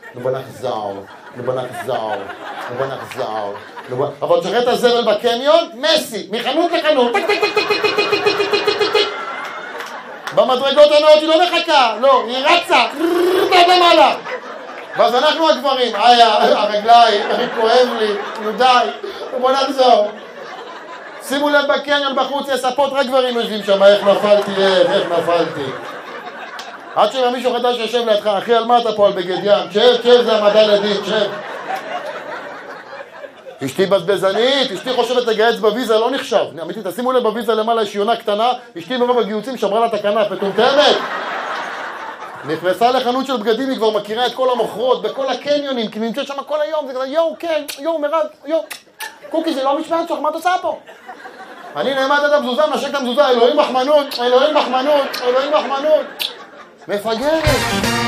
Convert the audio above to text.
בוא נחזור, בוא נחזור, בוא נחזור. אבל תשחרר את הזבל בקניון, מסי, מחנות לחנות. במדרגות הנאות היא לא מחכה, לא, היא רצה, למעלה. ואז אנחנו הגברים, הרגליים, כואב לי, נו די, בוא נחזור. שימו לב בקניון בחוץ, יש ספות, רק גברים יושבים שם, איך נפלתי. עד שבא מישהו חדש שיושב לידך, אחי, על מה אתה פה על בגד ים? שב, זה המדע לדין, שב. אשתי בזבזנית, אשתי חושבת לגייץ בוויזה, לא נחשב. אמיתי, תשימו לב בוויזה למעלה, יש יונה קטנה, אשתי מרוב הגיוצים שמרה לה את הכנף, מטומטמת. נכנסה לחנות של בגדים, היא כבר מכירה את כל המוכרות, בכל הקניונים, כי נמצאת שם כל היום, זה כזה, יואו, כן, יואו, מירב, יואו. קוקי, זה לא משמעת שלך, מה את עושה פה? אני נעמד את המזוזה, נשק את המזוזה, אלוהים מחמנות, אלוהים מחמנות, אלוהים מחמנות. מפגרת.